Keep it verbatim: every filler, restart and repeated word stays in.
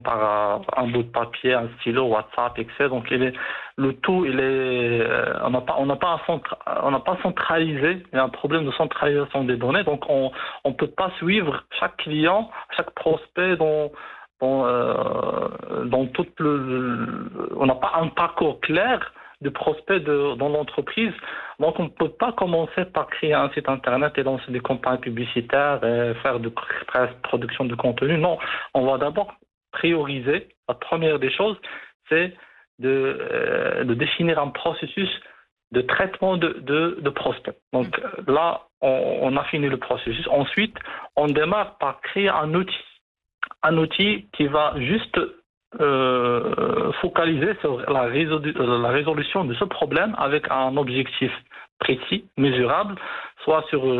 par euh, un bout de papier, un stylo, WhatsApp, et cetera. Donc il est, le tout, il est, euh, on n'a pas, on n'a pas, un centra- on n'a pas centralisé. Il y a un problème de centralisation des données. Donc on, on peut pas suivre chaque client, chaque prospect dans, dans, euh, dans tout le, le- on n'a pas un parcours clair de prospects de, dans l'entreprise. Donc on ne peut pas commencer par créer un site internet et lancer des campagnes publicitaires et faire de presse, production de contenu. Non, on va d'abord prioriser. La première des choses, c'est de, euh, de définir un processus de traitement de, de, de prospects. Donc là, on, on a fini le processus. Ensuite, on démarre par créer un outil. Un outil qui va juste euh, focaliser sur la, résolu- la résolution de ce problème avec un objectif précis, mesurable, soit sur